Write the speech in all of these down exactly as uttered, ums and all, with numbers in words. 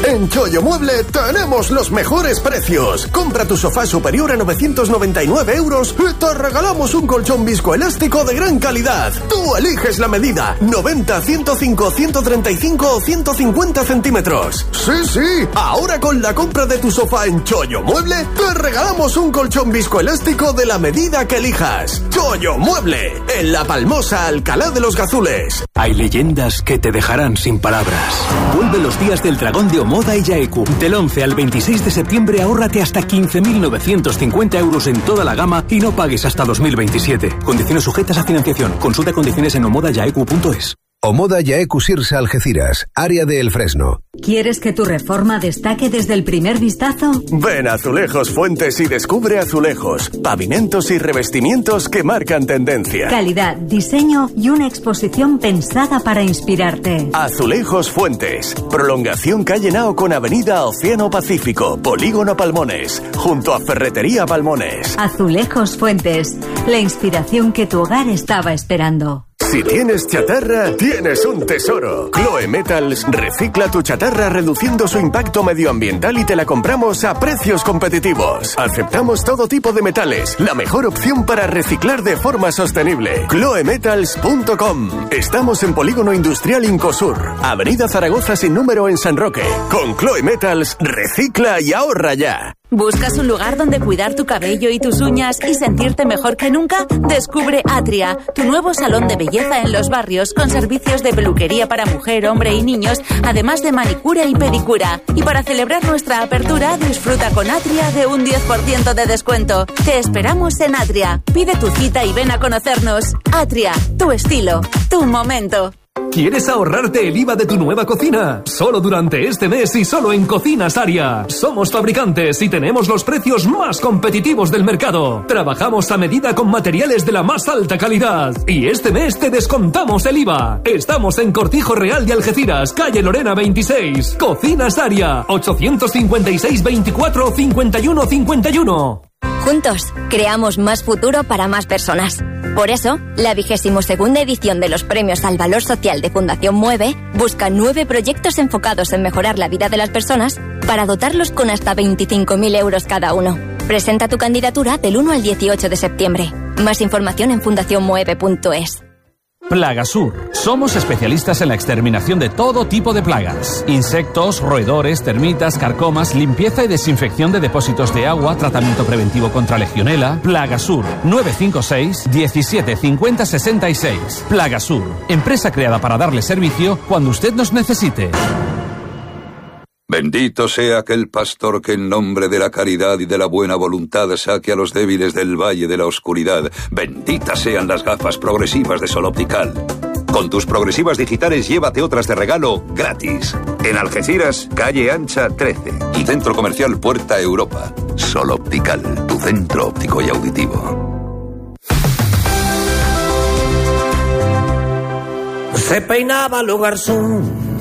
En Chollo Mueble tenemos los mejores precios. Compra tu sofá superior a novecientos noventa y nueve euros y te regalamos un colchón viscoelástico de gran calidad. Tú eliges la medida, noventa, ciento cinco, ciento treinta y cinco o ciento cincuenta centímetros. Sí, sí, ahora con la compra de tu sofá en Chollo Mueble, te regalamos un colchón viscoelástico de la medida que elijas. Chollo Mueble, en La Palmosa, Alcalá de los Gazules. Hay leyendas que te dejarán sin palabras. Vuelve los días del dragón de Omoda y Yaeku. Del once al veintiséis de septiembre ahórrate hasta quince mil novecientos cincuenta euros en toda la gama y no pagues hasta dos mil veintisiete. Condiciones sujetas a financiación. Consulta condiciones en omoda yaeku punto es. Omoda Yaeku Sirsa Algeciras, área de El Fresno. ¿Quieres que tu reforma destaque desde el primer vistazo? Ven a Azulejos Fuentes y descubre azulejos, pavimentos y revestimientos que marcan tendencia. Calidad, diseño y una exposición pensada para inspirarte. Azulejos Fuentes, prolongación calle Nao con avenida Océano Pacífico, Polígono Palmones, junto a Ferretería Palmones. Azulejos Fuentes, la inspiración que tu hogar estaba esperando. Si tienes chatarra, tienes un tesoro. Chloe Metals recicla tu chatarra reduciendo su impacto medioambiental y te la compramos a precios competitivos. Aceptamos todo tipo de metales, la mejor opción para reciclar de forma sostenible. chloe metals punto com. Estamos en Polígono Industrial Incosur, Avenida Zaragoza sin número en San Roque. Con Chloe Metals, recicla y ahorra ya. ¿Buscas un lugar donde cuidar tu cabello y tus uñas y sentirte mejor que nunca? Descubre Atria, tu nuevo salón de belleza en Los Barrios, con servicios de peluquería para mujer, hombre y niños, además de manicura y pedicura. Y para celebrar nuestra apertura, disfruta con Atria de un diez por ciento de descuento. Te esperamos en Atria. Pide tu cita y ven a conocernos. Atria, tu estilo, tu momento. ¿Quieres ahorrarte el I V A de tu nueva cocina? Solo durante este mes y solo en Cocinas Aria. Somos fabricantes y tenemos los precios más competitivos del mercado. Trabajamos a medida con materiales de la más alta calidad. Y este mes te descontamos el I V A. Estamos en Cortijo Real de Algeciras, calle Lorena veintiséis. Cocinas Aria, ochocientos cincuenta y seis veinticuatro cincuenta y uno cincuenta y uno. Juntos, creamos más futuro para más personas. Por eso, la vigésimo segunda edición de los Premios al Valor Social de Fundación Mueve busca nueve proyectos enfocados en mejorar la vida de las personas para dotarlos con hasta veinticinco mil euros cada uno. Presenta tu candidatura del uno al dieciocho de septiembre. Más información en fundación mueve punto es. Plagasur. Somos especialistas en la exterminación de todo tipo de plagas. Insectos, roedores, termitas, carcomas, limpieza y desinfección de depósitos de agua, tratamiento preventivo contra legionela. Plagasur. nueve cinco seis, diecisiete cincuenta sesenta y seis. Plagasur. Empresa creada para darle servicio cuando usted nos necesite. Bendito sea aquel pastor que en nombre de la caridad y de la buena voluntad saque a los débiles del valle de la oscuridad. Benditas sean las gafas progresivas de Sol Optical. Con tus progresivas digitales llévate otras de regalo gratis. En Algeciras, calle Ancha trece y Centro Comercial Puerta Europa. Sol Optical, tu centro óptico y auditivo. Se peinaba lo garzón,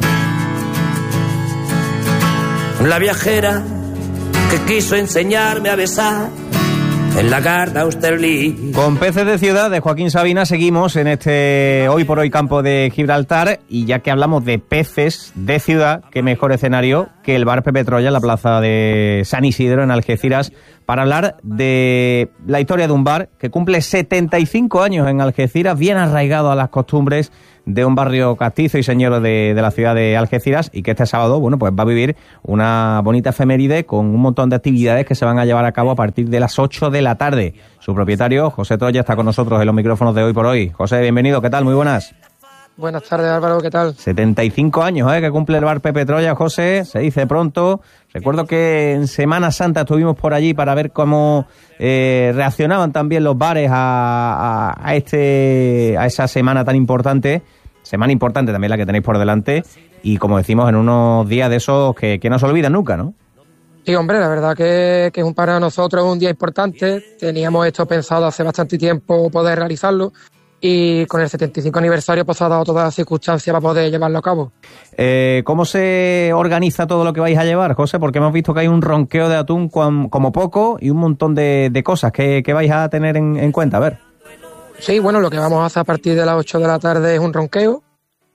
la viajera que quiso enseñarme a besar en la Garda Austerlitz. Con Peces de Ciudad de Joaquín Sabina seguimos en este Hoy por Hoy campo de Gibraltar, y ya que hablamos de peces de ciudad, qué mejor escenario que el bar Pepe Troya en la plaza de San Isidro en Algeciras para hablar de la historia de un bar que cumple setenta y cinco años en Algeciras, bien arraigado a las costumbres de un barrio castizo y señero de, de la ciudad de Algeciras, y que este sábado, bueno, pues va a vivir una bonita efeméride con un montón de actividades que se van a llevar a cabo a partir de las ocho de la tarde. Su propietario, José Troya, está con nosotros en los micrófonos de Hoy por Hoy. José, bienvenido, ¿qué tal? Muy buenas. Buenas tardes, Álvaro, ¿qué tal? setenta y cinco años, ¿eh?, que cumple el bar Pepe Troya, José, se dice pronto. Recuerdo que en Semana Santa estuvimos por allí para ver cómo eh, reaccionaban también los bares a, a, a, este, a esa semana tan importante. Semana importante también la que tenéis por delante, y como decimos, en unos días de esos que, que no se olvidan nunca, ¿no? Sí, hombre, la verdad que, que es un, para nosotros un día importante. Teníamos esto pensado hace bastante tiempo poder realizarlo, y con el setenta y cinco aniversario pues ha dado todas las circunstancias para poder llevarlo a cabo. Eh, ¿Cómo se organiza todo lo que vais a llevar, José? Porque hemos visto que hay un ronqueo de atún con, como poco y un montón de, de cosas que, que vais a tener en, en cuenta, a ver. Sí, bueno, lo que vamos a hacer a partir de las ocho de la tarde es un ronqueo.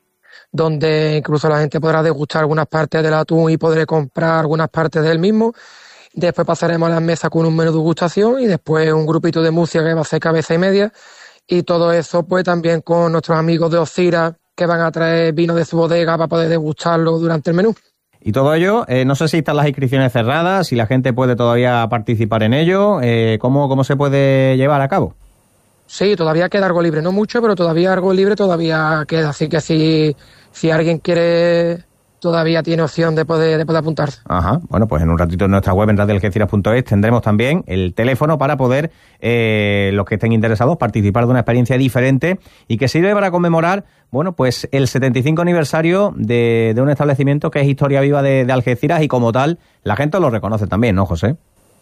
donde incluso la gente podrá degustar algunas partes del atún y podré comprar algunas partes del mismo. Después pasaremos a las mesas con un menú de degustación y después un grupito de música que va a ser cabeza y media. Y todo eso pues también con nuestros amigos de Ocira, que van a traer vino de su bodega para poder degustarlo durante el menú. Y todo ello, eh, no sé si están las inscripciones cerradas, si la gente puede todavía participar en ello, eh, ¿cómo, cómo se puede llevar a cabo? Sí, todavía queda algo libre, no mucho, pero todavía algo libre todavía queda, así que si, si alguien quiere, todavía tiene opción de poder, de poder apuntarse. Ajá, bueno, pues en un ratito en nuestra web en radio algeciras punto es tendremos también el teléfono para poder, eh, los que estén interesados, participar de una experiencia diferente y que sirve para conmemorar, bueno, pues el setenta y cinco aniversario de, de un establecimiento que es historia viva de, de Algeciras y como tal, la gente lo reconoce también, ¿no, José?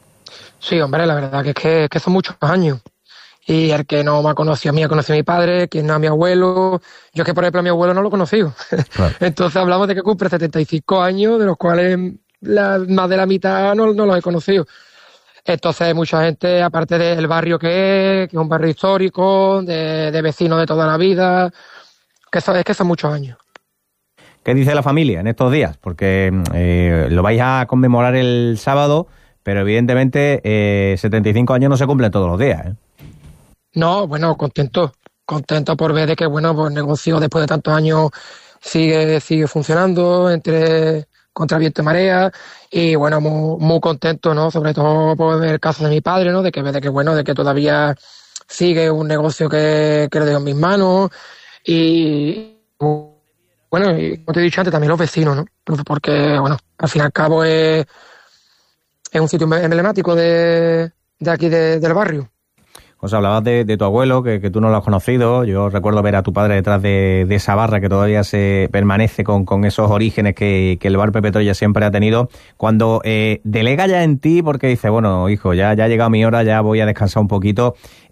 Sí, hombre, la verdad que es que, que son muchos años. Y el que no me ha conocido a mí, ha conocido a mi padre, quien no a mi abuelo. Yo es que, por ejemplo, a mi abuelo no lo he conocido. Claro. Entonces hablamos de que cumple setenta y cinco años, de los cuales la, más de la mitad no, no los he conocido. Entonces mucha gente, aparte del barrio que es, que es un barrio histórico, de, de vecinos de toda la vida, que eso, es que son muchos años. ¿Qué dice la familia en estos días? Porque eh, lo vais a conmemorar el sábado, pero evidentemente eh, setenta y cinco años no se cumplen todos los días, ¿eh? No, bueno, contento, contento por ver de que, bueno, pues el negocio después de tantos años sigue sigue funcionando entre contra viento y marea y, bueno, muy, muy contento, ¿no? Sobre todo por ver el caso de mi padre, ¿no? De que, de que bueno, de que todavía sigue un negocio que, que lo dejo en mis manos y, bueno, y como te he dicho antes, también los vecinos, ¿no? Porque, bueno, al fin y al cabo es, es un sitio emblemático de, de aquí de, del barrio. José, hablabas de, de tu abuelo, que, que tú no lo has conocido. Yo recuerdo ver a tu padre detrás de, de esa barra que todavía se permanece con, con esos orígenes que, que el bar Pepe Troya siempre ha tenido. Cuando eh, delega ya en ti, porque dice, bueno, hijo, ya, ya ha llegado mi hora, ya voy a descansar un poquito.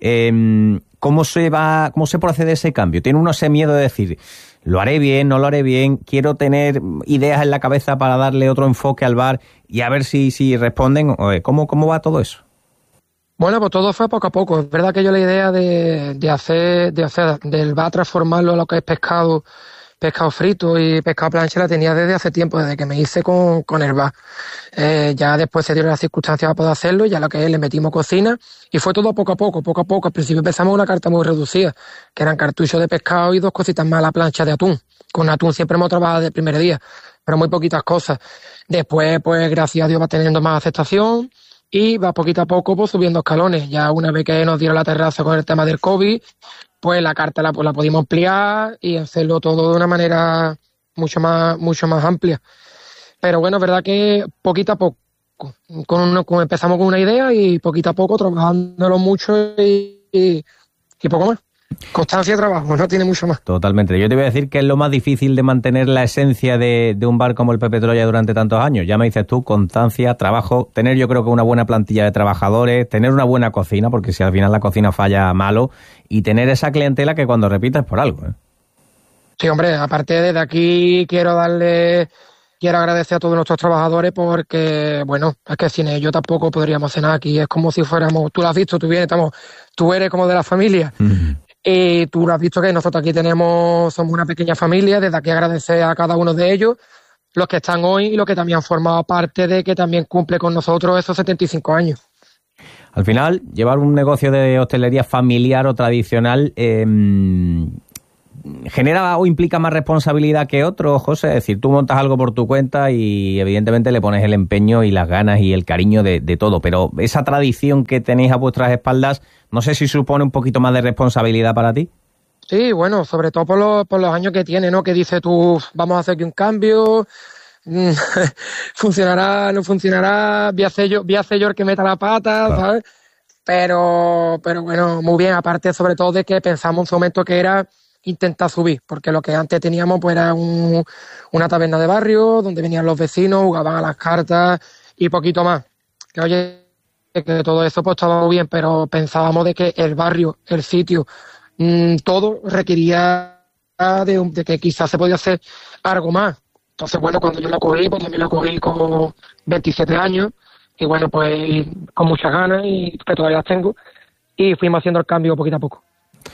Eh, ¿Cómo se va, cómo se procede ese cambio? ¿Tiene uno ese miedo de decir, lo haré bien, no lo haré bien, quiero tener ideas en la cabeza para darle otro enfoque al bar y a ver si, si responden? ¿Cómo, cómo va todo eso? Bueno, pues todo fue poco a poco. Es verdad que yo la idea de, de hacer, de hacer del bar transformarlo a lo que es pescado, pescado frito y pescado plancha la tenía desde hace tiempo, desde que me hice con, con el bar. Eh, ya después se dieron las circunstancias para poder hacerlo, ya lo que es, le metimos cocina y fue todo poco a poco, poco a poco. Al principio empezamos una carta muy reducida, que eran cartuchos de pescado y dos cositas más a la plancha de atún. Con atún siempre hemos trabajado desde el primer día, pero muy poquitas cosas. Después, pues gracias a Dios va teniendo más aceptación. Y va poquito a poco pues subiendo escalones. Ya una vez que nos dieron la terraza con el tema del COVID, pues la carta la, pues, la pudimos ampliar y hacerlo todo de una manera mucho más mucho más amplia. Pero bueno, es verdad que poquito a poco, con uno, con, empezamos con una idea y poquito a poco trabajándolo mucho y, y, y poco más. Constancia de trabajo, no tiene mucho más. Totalmente. Yo te voy a decir que es lo más difícil de mantener la esencia de, de un bar como el Pepe Troya durante tantos años. Ya me dices tú, constancia, trabajo, tener yo creo que una buena plantilla de trabajadores, tener una buena cocina, porque si al final la cocina falla, malo, y tener esa clientela que cuando repitas por algo, ¿eh? Sí, hombre, aparte desde aquí quiero darle, quiero agradecer a todos nuestros trabajadores porque, bueno, es que sin ellos tampoco podríamos hacer nada aquí. Es como si fuéramos, tú lo has visto, tú vienes, estamos, tú eres como de la familia. Uh-huh. Y tú lo has visto que nosotros aquí tenemos, somos una pequeña familia, desde aquí agradecer a cada uno de ellos, los que están hoy y los que también han formado parte de que también cumple con nosotros esos setenta y cinco años. Al final, llevar un negocio de hostelería familiar o tradicional eh, genera o implica más responsabilidad que otro, José. Es decir, tú montas algo por tu cuenta y evidentemente le pones el empeño y las ganas y el cariño de, de todo, pero esa tradición que tenéis a vuestras espaldas, no sé si supone un poquito más de responsabilidad para ti. Sí, bueno, sobre todo por los, por los años que tiene, ¿no? Que dice tú, vamos a hacer aquí un cambio, funcionará, no funcionará, voy a hacer yo, voy a hacer yo el que meta la pata, claro. ¿Sabes? Pero, pero bueno, muy bien, aparte sobre todo de que pensamos en su momento que era intentar subir, porque lo que antes teníamos pues era un, una taberna de barrio, donde venían los vecinos, jugaban a las cartas y poquito más. Que oye, que todo eso pues estaba muy bien, pero pensábamos de que el barrio, el sitio, mmm, todo requería de, de que quizás se podía hacer algo más. Entonces, bueno, cuando yo lo cogí, pues también lo cogí con veintisiete años, y bueno, pues con muchas ganas, y que todavía las tengo, y fuimos haciendo el cambio poquito a poco.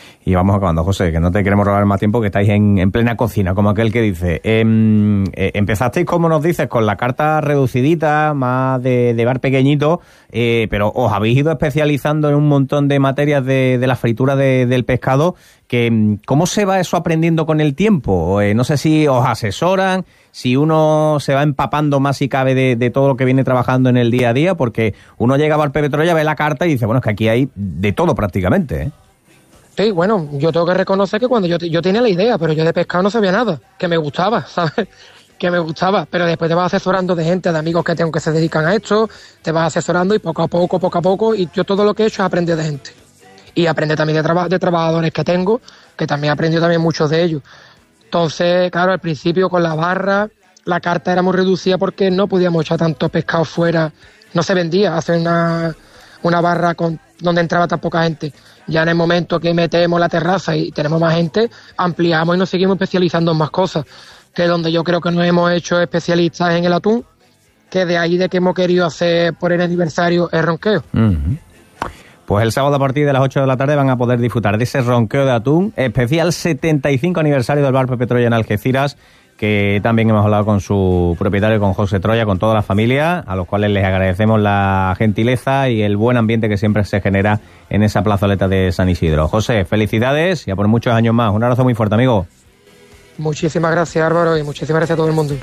Y vamos acabando, José, que no te queremos robar más tiempo, que estáis en, en plena cocina, como aquel que dice. Eh, eh, empezasteis, como nos dices, con la carta reducidita, más de, de bar pequeñito, eh, pero os habéis ido especializando en un montón de materias de, de la fritura de, del pescado. Que, ¿cómo se va eso aprendiendo con el tiempo? Eh, no sé si os asesoran, si uno se va empapando más si cabe de, de todo lo que viene trabajando en el día a día, porque uno llega a Bar Pepe Troya, ve la carta y dice, bueno, es que aquí hay de todo prácticamente, ¿eh? Sí, bueno, yo tengo que reconocer que cuando yo, yo tenía la idea, pero yo de pescado no sabía nada, que me gustaba, ¿sabes? Que me gustaba, pero después te vas asesorando de gente, de amigos que tengo que se dedican a esto, te vas asesorando y poco a poco, poco a poco, y yo todo lo que he hecho es aprender de gente. Y aprender también de, traba, de trabajadores que tengo, que también he aprendido también muchos de ellos. Entonces, claro, al principio con la barra, la carta era muy reducida porque no podíamos echar tanto pescado fuera, no se vendía, hacer una, una barra con, donde entraba tan poca gente. Ya en el momento que metemos la terraza y tenemos más gente, ampliamos y nos seguimos especializando en más cosas, que es donde yo creo que nos hemos hecho especialistas en el atún, que de ahí de que hemos querido hacer por el aniversario el ronqueo. Uh-huh. Pues el sábado a partir de las ocho de la tarde van a poder disfrutar de ese ronqueo de atún, especial setenta y cinco aniversario del Bar Pepe Troya en Algeciras, que también hemos hablado con su propietario, con José Troya, con toda la familia, a los cuales les agradecemos la gentileza y el buen ambiente que siempre se genera en esa plazoleta de San Isidro. José, felicidades y a por muchos años más. Un abrazo muy fuerte, amigo. Muchísimas gracias, Álvaro, y muchísimas gracias a todo el mundo.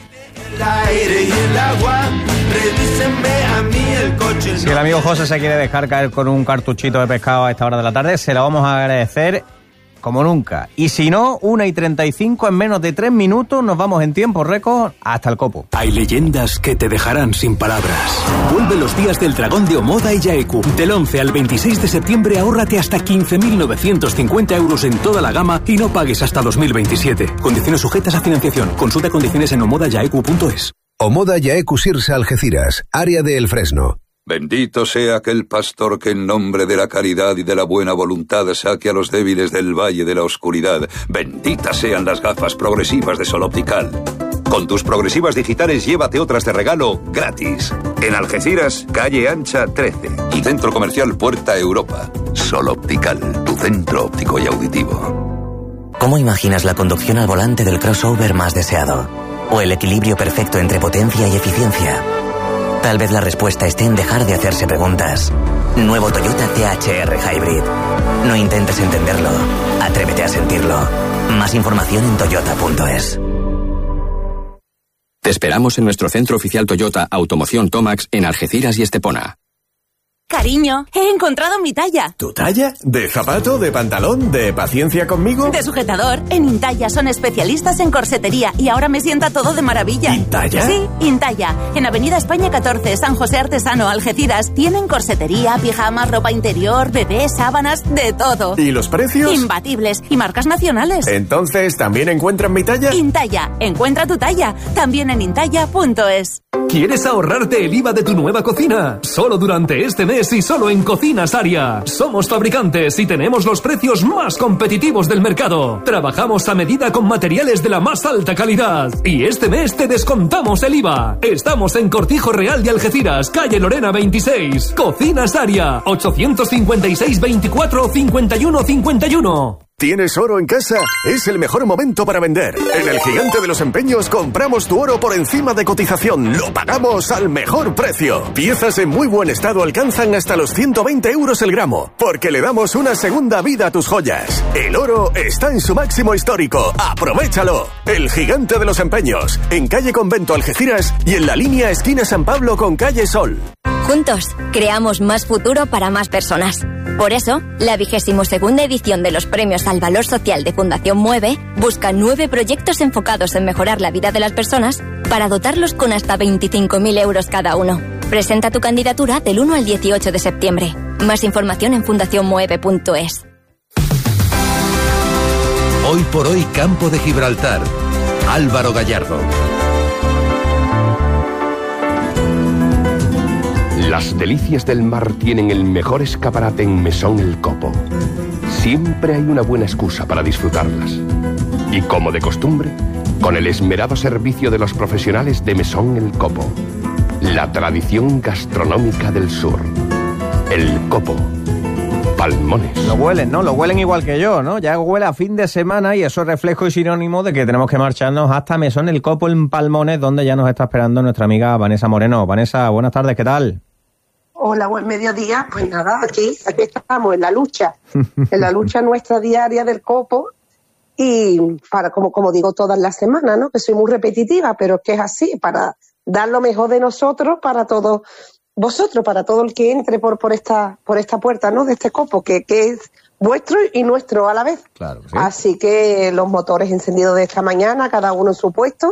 Si el amigo José se quiere dejar caer con un cartuchito de pescado a esta hora de la tarde, se lo vamos a agradecer como nunca. Y si no, una y treinta y cinco, en menos de tres minutos nos vamos en tiempo récord hasta el Copo. Hay leyendas que te dejarán sin palabras. Vuelve los días del dragón de Omoda y Yaeku. Del once al veintiséis de septiembre ahórrate hasta quince mil novecientos cincuenta euros en toda la gama y no pagues hasta dos mil veintisiete. Condiciones sujetas a financiación. Consulta condiciones en omoda yaeku punto es. Omoda Yaeku Sirsa Algeciras, área de El Fresno. Bendito sea aquel pastor que en nombre de la caridad y de la buena voluntad saque a los débiles del valle de la oscuridad. Benditas sean las gafas progresivas de Sol Optical. Con tus progresivas digitales llévate otras de regalo gratis. En Algeciras, calle Ancha trece y Centro Comercial Puerta Europa. Sol Optical, tu centro óptico y auditivo. ¿Cómo imaginas la conducción al volante del crossover más deseado? ¿O el equilibrio perfecto entre potencia y eficiencia? Tal vez la respuesta esté en dejar de hacerse preguntas. Nuevo Toyota T H R Hybrid. No intentes entenderlo, atrévete a sentirlo. Más información en toyota punto es. Te esperamos en nuestro centro oficial Toyota Automoción Tomax en Algeciras y Estepona. Cariño, he encontrado mi talla. ¿Tu talla? ¿De zapato, de pantalón, de paciencia conmigo? De sujetador. En Intalla son especialistas en corsetería y ahora me sienta todo de maravilla. ¿Intalla? Sí, Intalla. En Avenida España catorce, San José Artesano, Algeciras. Tienen corsetería, pijamas, ropa interior, bebés, sábanas, de todo. ¿Y los precios? Imbatibles. Y marcas nacionales. Entonces, ¿también encuentran mi talla? Intalla. Encuentra tu talla. También en intalla punto es. ¿Quieres ahorrarte el I V A de tu nueva cocina? Solo durante este mes y solo en Cocinas Aria. Somos fabricantes y tenemos los precios más competitivos del mercado. Trabajamos a medida con materiales de la más alta calidad. Y este mes te descontamos el I V A. Estamos en Cortijo Real de Algeciras, calle Lorena veintiséis. Cocinas Aria, ochocientos cincuenta y seis veinticuatro cincuenta y uno cincuenta y uno. ¿Tienes oro en casa? Es el mejor momento para vender. En el Gigante de los Empeños compramos tu oro por encima de cotización. Lo pagamos al mejor precio. Piezas en muy buen estado alcanzan hasta los ciento veinte euros el gramo, porque le damos una segunda vida a tus joyas. El oro está en su máximo histórico. ¡Aprovéchalo! El Gigante de los Empeños, en calle Convento Algeciras y en la línea esquina San Pablo con calle Sol. Juntos, creamos más futuro para más personas. Por eso, la vigésimo segunda edición de los Premios al Valor Social de Fundación Mueve busca nueve proyectos enfocados en mejorar la vida de las personas para dotarlos con hasta veinticinco mil euros cada uno. Presenta tu candidatura del uno al dieciocho de septiembre. Más información en fundación mueve punto es. Hoy por hoy, Campo de Gibraltar. Álvaro Gallardo. Las delicias del mar tienen el mejor escaparate en Mesón El Copo. Siempre hay una buena excusa para disfrutarlas. Y como de costumbre, con el esmerado servicio de los profesionales de Mesón El Copo. La tradición gastronómica del sur. El Copo. Palmones. Lo huelen, ¿no? Lo huelen igual que yo, ¿no? Ya huele a fin de semana y eso es reflejo y sinónimo de que tenemos que marcharnos hasta Mesón el Copo en Palmones, donde ya nos está esperando nuestra amiga Vanessa Moreno. Vanessa, buenas tardes, ¿qué tal? Hola, buen mediodía. Pues nada, aquí, aquí estamos en la lucha, en la lucha nuestra diaria del Copo y para, como, como digo, todas las semanas, ¿no? Que soy muy repetitiva, pero es que es así, para dar lo mejor de nosotros para todos vosotros, para todo el que entre por, por esta, por esta puerta, ¿no? De este Copo, que, que es vuestro y nuestro a la vez. Claro, sí. Así que los motores encendidos de esta mañana, cada uno en su puesto,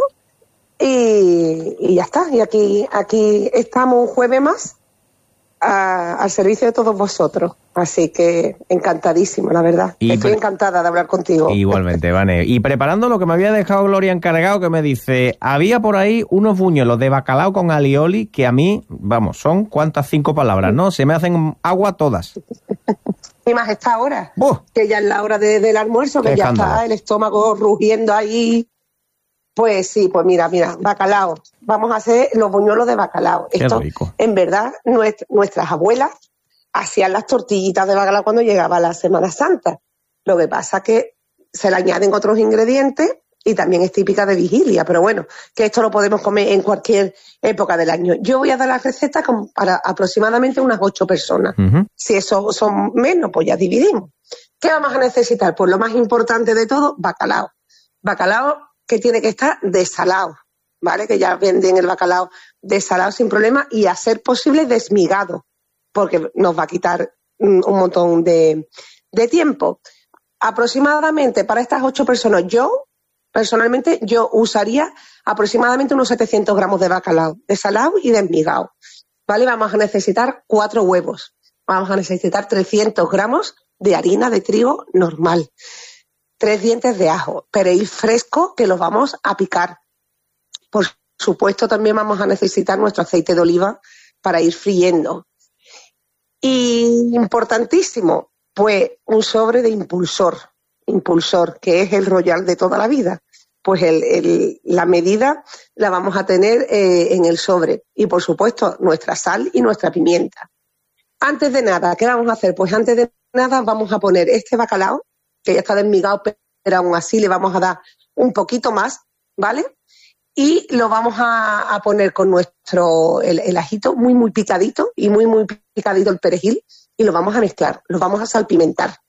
y, y ya está. Y aquí, aquí estamos un jueves más a, al servicio de todos vosotros. Así que encantadísimo, la verdad. Y Estoy pre- encantada de hablar contigo. Igualmente, Vane. Y preparando lo que me había dejado Gloria encargado, que me dice, había por ahí unos buñuelos de bacalao con alioli que a mí, vamos, son cuántas cinco palabras, ¿no? Se me hacen agua todas. Y más esta hora, ¡Buh! que ya es la hora de, del almuerzo, que ¡Qué ya escándalo! está el estómago rugiendo ahí. Pues sí, pues mira, mira, bacalao. Vamos a hacer los buñuelos de bacalao. Qué Esto, rico. en verdad, nuest- nuestras abuelas hacían las tortillitas de bacalao cuando llegaba la Semana Santa. Lo que pasa que se le añaden otros ingredientes y también es típica de vigilia, pero bueno, que esto lo podemos comer en cualquier época del año. Yo voy a dar la receta con- para aproximadamente unas ocho personas. Uh-huh. Si eso son menos, pues ya dividimos. ¿Qué vamos a necesitar? Pues lo más importante de todo, bacalao. Bacalao que tiene que estar desalado, ¿vale? Que ya venden el bacalao desalado sin problema y a ser posible desmigado, porque nos va a quitar mm, un montón de, de tiempo. Aproximadamente para estas ocho personas, yo, personalmente, yo usaría aproximadamente unos setecientos gramos de bacalao desalado y desmigado, ¿vale? Vamos a necesitar cuatro huevos, vamos a necesitar trescientos gramos de harina de trigo normal, tres dientes de ajo, perejil fresco que los vamos a picar. Por supuesto, también vamos a necesitar nuestro aceite de oliva para ir friendo. Y importantísimo, pues un sobre de impulsor, impulsor, que es el Royal de toda la vida. Pues el, el, la medida la vamos a tener eh, en el sobre. Y por supuesto, nuestra sal y nuestra pimienta. Antes de nada, ¿qué vamos a hacer? Pues antes de nada vamos a poner este bacalao, que ya está desmigado, pero aún así le vamos a dar un poquito más, ¿vale? Y lo vamos a, a poner con nuestro, el, el ajito muy, muy picadito y muy, muy picadito el perejil y lo vamos a mezclar, lo vamos a salpimentar.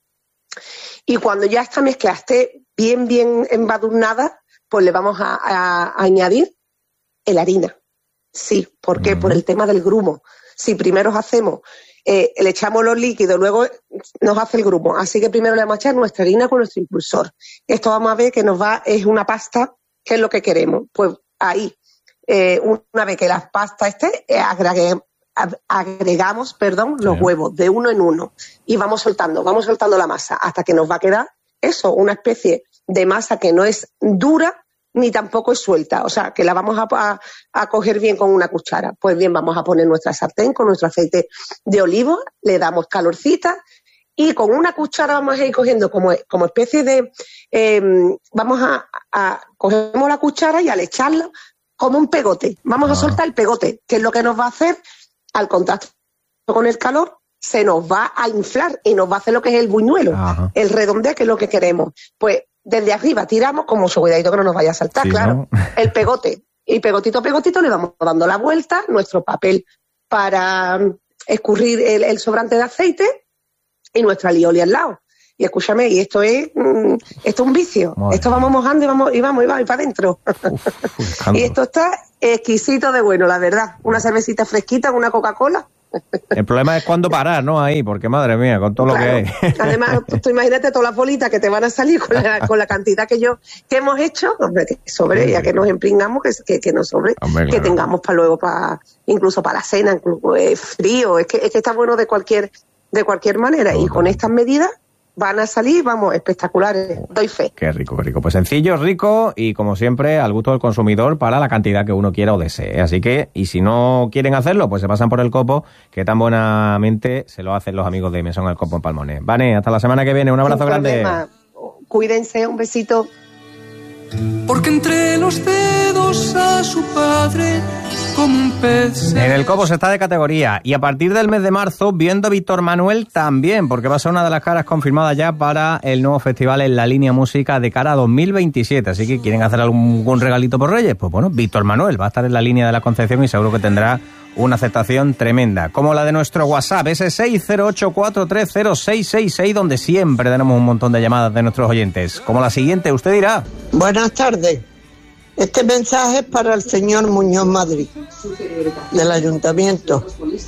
Y cuando ya esta mezcla esté bien, bien embadurnada, pues le vamos a, a, a añadir la harina. Sí, ¿por qué? Mm. Por el tema del grumo. Si primero hacemos Eh, le echamos los líquidos, luego nos hace el grumo. Así que primero le vamos a echar nuestra harina con nuestro impulsor. Esto vamos a ver que nos va, es una pasta, que es lo que queremos. Pues ahí, eh, una vez que la pasta esté, eh, agregue, agregamos, perdón, los sí. huevos de uno en uno. Y vamos soltando, vamos soltando la masa hasta que nos va a quedar eso, una especie de masa que no es dura, ni tampoco es suelta, o sea, que la vamos a, a, a coger bien con una cuchara. Pues bien, vamos a poner nuestra sartén con nuestro aceite de oliva, le damos calorcita y con una cuchara vamos a ir cogiendo como, como especie de... Eh, vamos a, a... Cogemos la cuchara y al echarla como un pegote. Vamos ah. a soltar el pegote, que es lo que nos va a hacer, al contacto con el calor, se nos va a inflar y nos va a hacer lo que es el buñuelo, Ajá. el redondeo, que es lo que queremos. Pues desde arriba tiramos, como su cuidadito que no nos vaya a saltar, sí, claro, ¿no? El pegote. Y pegotito, pegotito le vamos dando la vuelta, nuestro papel para escurrir el, el sobrante de aceite y nuestra alioli al lado. Y escúchame, y esto es mm, esto es un vicio. Madre esto vamos mojando y vamos y vamos y vamos y para adentro. Y esto está exquisito de bueno, la verdad. Una cervecita fresquita, una Coca-Cola. El problema es cuándo parar, ¿no? Ahí, porque madre mía, con todo claro. lo que hay. Además, tú, tú imagínate todas las bolitas que te van a salir con la, con la cantidad que yo que hemos hecho, hombre, que sobre, ya que nos empringamos, que, que, que nos sobre, hombre, que claro. tengamos para luego, para incluso para la cena, incluso eh, frío, es que, es que está bueno de cualquier, de cualquier manera. Okay. Y con estas medidas van a salir, vamos, espectaculares, doy fe. Qué rico, qué rico. Pues sencillo, rico y, como siempre, al gusto del consumidor para la cantidad que uno quiera o desee. Así que, y si no quieren hacerlo, pues se pasan por el Copo, que tan buenamente se lo hacen los amigos de Mesón el Copo en Palmones. Vane, hasta la semana que viene. Un abrazo Sin grande. Problema. Cuídense, un besito. Porque entre los dedos a su padre como un pez. En el Cobos está de categoría y a partir del mes de marzo viendo a Víctor Manuel también, porque va a ser una de las caras confirmadas ya para el nuevo festival En la Línea Música de cara a dos mil veintisiete. Así que quieren hacer algún, algún regalito por Reyes, pues bueno, Víctor Manuel va a estar en la línea de la Concepción y seguro que tendrá una aceptación tremenda, como la de nuestro WhatsApp, ese seis cero ocho cuatro tres cero seis seis seis, donde siempre tenemos un montón de llamadas de nuestros oyentes. Como la siguiente, usted dirá. Buenas tardes. Este mensaje es para el señor Muñoz Madrid, del Ayuntamiento.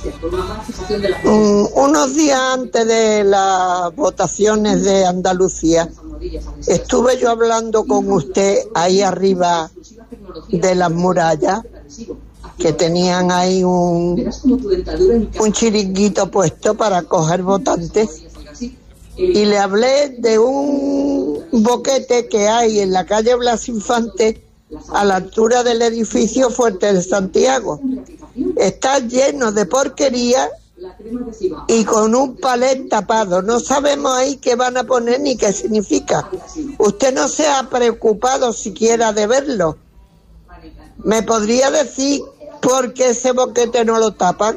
Um, unos días antes de las votaciones de Andalucía, estuve yo hablando con usted ahí arriba de las murallas, que tenían ahí un, un chiringuito puesto para coger votantes, y le hablé de un boquete que hay en la calle Blas Infante, a la altura del edificio Fuerte de Santiago. Está lleno de porquería y con un palet tapado. No sabemos ahí qué van a poner ni qué significa. Usted no se ha preocupado siquiera de verlo. ¿Me podría decir por qué ese boquete no lo tapan?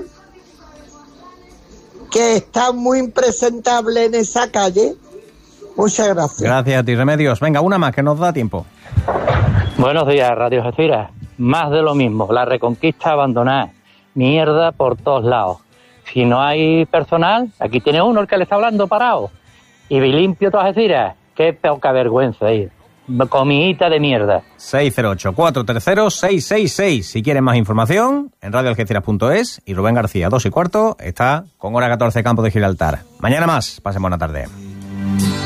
Que está muy impresentable en esa calle. Muchas gracias. Gracias a ti, Remedios. Venga, una más que nos da tiempo. Buenos días, Radio Algeciras. Más de lo mismo, la Reconquista abandonada. Mierda por todos lados. Si no hay personal, aquí tiene uno el que le está hablando parado. Y limpio todas Algeciras. Qué poca vergüenza ahí. Comidita de mierda. seis cero ocho cuatro tres cero seis seis seis. Si quieren más información, en radio algeciras punto es. Y Rubén García, dos y cuarto, está con hora catorce, Campo de Gibraltar. Mañana más. Pasen buena tarde.